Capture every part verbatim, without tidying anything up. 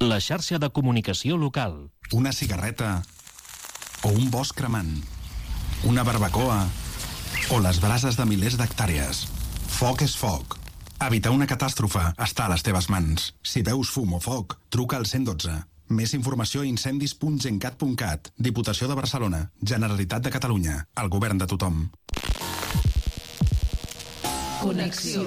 La xarxa de comunicació local. Una cigarreta o un bosc cremant. Una barbacoa o les brases de milers d'hectàrees. Foc és foc. Evitar una catàstrofe està a les teves mans. Si veus fum o foc, truca al cent dotze. Més informació a incendis punt gencat punt cat. Diputació de Barcelona. Generalitat de Catalunya. El govern de tothom. Connexió.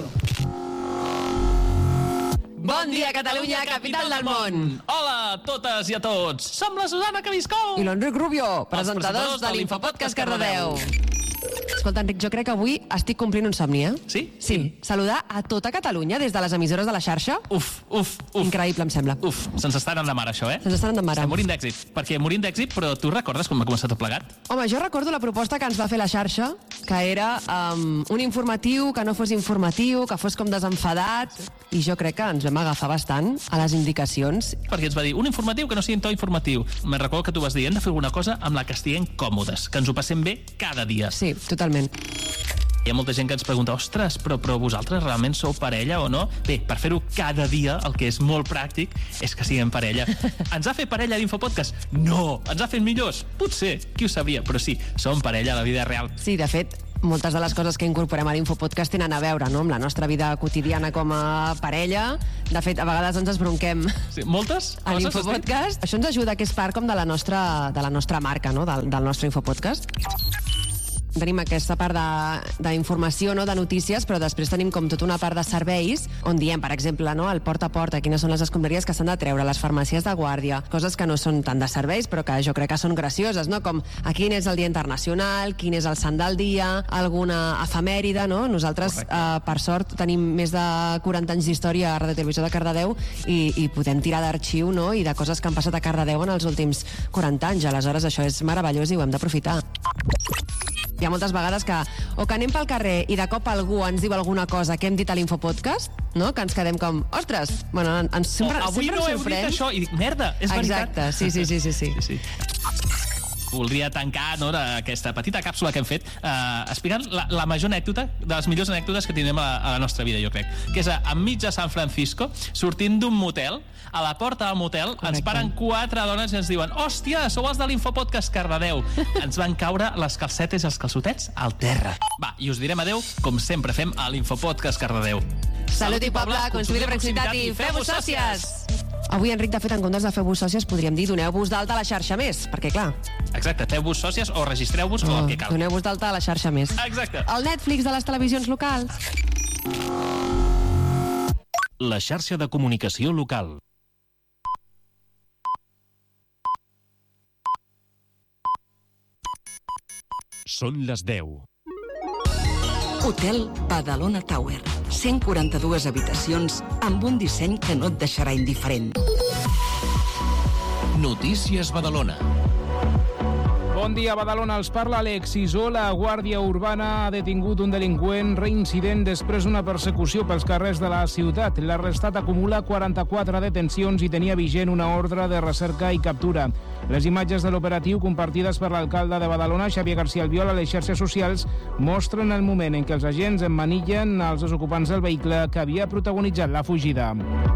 Bon dia, Catalunya, capital del món! Hola a totes i a tots! Som la Susana Cabiscol! I l'Enric Rubio, presentadors de l'Infopodcast Cardedeu. Escolta, Enric, jo crec que avui estic complint un somni, eh? Sí? Sí. Saludar a tota Catalunya des de les emissores de la xarxa. Uf, uf, uf. Increïble, em sembla. Uf, se'ns està anant de mare, això, eh? Se'ns està anant de mare. Estem morint d'èxit. Perquè morint d'èxit, però tu recordes com va començar tot plegat? Home, jo recordo la proposta que ens va fer la xarxa, que era um, un informatiu que no fos informatiu, que fos com desenfadat, i jo crec que ens vam agafar bastant a les indicacions. Perquè ens va dir, un informatiu que no sigui en to informatiu. Me'n recordo que tu vas dir, hem de fer alguna cosa amb la que estiguem còmodes, que ens ho passem bé cada dia. Sí, totalment. Hi ha molta gent que ens pregunta, ostres, però, però vosaltres realment sou parella o no? Bé, per fer-ho cada dia, el que és molt pràctic és que siguem parella. Ens ha fet parella l'Infopodcast? No! Ens ha fet millors? Potser, qui ho sabria, però sí, som parella a la vida real. Sí, de fet, moltes de les coses que incorporem a l'Infopodcast tenen a veure, no?, amb la nostra vida quotidiana com a parella. De fet, a vegades ens esbronquem sí, moltes a l'Infopodcast. Això ens ajuda, que és part com de la nostra, de la nostra marca, no?, del, del nostre Infopodcast. Tenim aquesta part d'informació, no?, de notícies, però després tenim com tota una part de serveis on diem, per exemple, no?, el porta a porta, quines són les escombraries que s'han de treure, les farmàcies de guàrdia, coses que no són tant de serveis, però que jo crec que són gracioses, no?, com a quin és el dia internacional, quin és el sant del dia, alguna efemèride, no? Nosaltres, eh, per sort, tenim més de quaranta anys d'història a Ràdio Televisió de Cardedeu i, i podem tirar d'arxiu, no?, i de coses que han passat a Cardedeu en els últims quaranta anys. Aleshores, això és meravellós i ho hem d'aprofitar. Hi ha moltes vegades que o que anem pel carrer i de cop algú ens diu alguna cosa que hem dit a l'Infopodcast, no?, que ens quedem com, ostres, bueno, ens sempre, oh, avui sempre no ens heu sorprèn. dit això, i dic, merda, és veritat. Exacte, sí, sí, sí, sí, sí. sí, sí. Voldria tancar, no, aquesta petita càpsula que hem fet eh, explicant la, la major anècdota, de les millors anècdotes que tenim a la, a la nostra vida, jo crec, que és a, enmig de San Francisco, sortint d'un motel, a la porta del motel, correcte, ens paren quatre dones i ens diuen, hòstia, sou els de l'Infopodcast Cardedeu. Ens van caure les calcetes i els calçotets al terra. Va, i us direm adeu, com sempre fem a l'Infopodcast Cardedeu. Salut i poble, construïm proximitat i feu-vos sòcies! Avui, Enric, de fet, en comptes de feu-vos sòcies, podríem dir doneu-vos d'alta a la xarxa més, perquè, clar... Exacte, feu-vos sòcies o registreu-vos oh, o el que cal. Doneu-vos d'alta a la xarxa més. Exacte. El Netflix de les televisions locals. La xarxa de comunicació local. Són les deu. Hotel Badalona Tower. cent quaranta-dues habitacions amb un disseny que no et deixarà indiferent. Notícies Badalona. Bon dia, Badalona. Els parla Alex Isó. La Guàrdia Urbana ha detingut un delinqüent reincident després d'una persecució pels carrers de la ciutat. L'arrestat acumula quaranta-quatre detencions i tenia vigent una ordre de recerca i captura. Les imatges de l'operatiu, compartides per l'alcalde de Badalona, Xavier García Albiol, a les xarxes socials, mostren el moment en què els agents emmanillen els desocupants del vehicle que havia protagonitzat la fugida.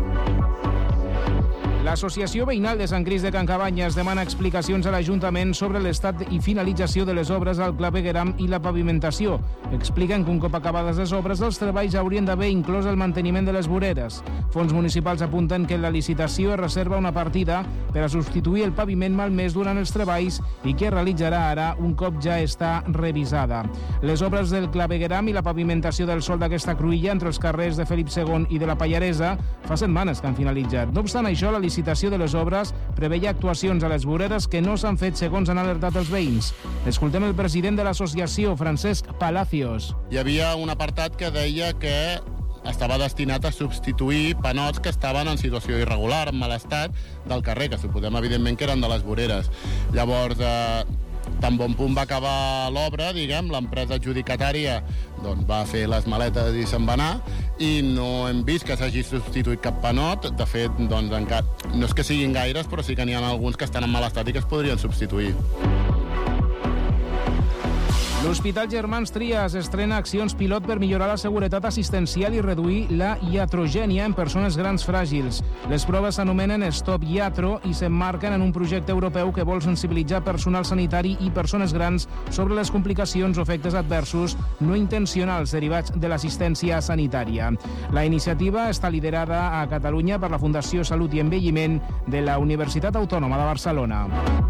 L'Associació Veïnal de Sant Crist de Can Cabanyes demana explicacions a l'Ajuntament sobre l'estat i finalització de les obres al clavegueram i la pavimentació. Expliquen que un cop acabades les obres, els treballs haurien d'haver inclòs el manteniment de les voreres. Fons municipals apunten que en la licitació es reserva una partida per a substituir el paviment malmès durant els treballs i que es realitzarà ara un cop ja està revisada. Les obres del clavegueram i la pavimentació del sòl d'aquesta cruïlla entre els carrers de Felip segon i de la Pallaresa fa setmanes que han finalitzat. No obstant això, la licitació de les obres preveia actuacions a les voreres que no s'han fet segons han alertat els veïns. Escoltem el president de l'associació, Francesc Palacios. Hi havia un apartat que deia que estava destinat a substituir panots que estaven en situació irregular, en mal estat, del carrer, que suposem evidentment que eren de les voreres. Llavors, eh, tan bon punt va acabar l'obra, diguem, l'empresa adjudicatària doncs, va fer les maletes i se'n va anar, i no hem vist que s'hagi substituït cap panot. De fet, doncs, encara, no és que siguin gaires, però sí que n'hi ha alguns que estan en mal estat i que es podrien substituir. L'Hospital Germans Trias estrena accions pilot per millorar la seguretat assistencial i reduir la iatrogènia en persones grans fràgils. Les proves s'anomenen Stop Iatro i s'emmarquen en un projecte europeu que vol sensibilitzar personal sanitari i persones grans sobre les complicacions o efectes adversos no intencionals derivats de l'assistència sanitària. La iniciativa està liderada a Catalunya per la Fundació Salut i Envelliment de la Universitat Autònoma de Barcelona.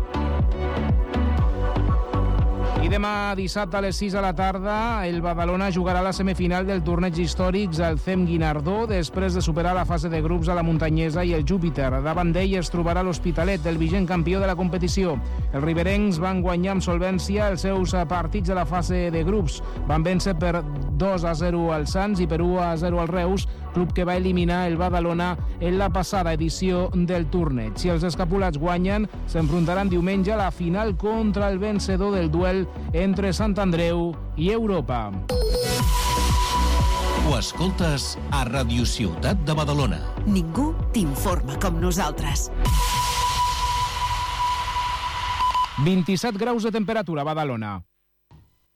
I demà dissabte a les sis de la tarda el Badalona jugarà la semifinal del torneig històrics al C E M Guinardó després de superar la fase de grups a la Muntanyesa i el Júpiter. Davant d'ell es trobarà l'Hospitalet, el vigent campió de la competició. Els riberencs van guanyar amb solvència els seus partits de la fase de grups. Van vèncer per dos a zero al Sants i per u a zero al Reus, club que va eliminar el Badalona en la passada edició del torneig. Si els escapulats guanyen, s'enfrontaran diumenge a la final contra el vencedor del duel entre Sant Andreu i Europa. Ho escoltes a Radio Ciutat de Badalona. Ningú t'informa com nosaltres. vint-i-set graus de temperatura a Badalona.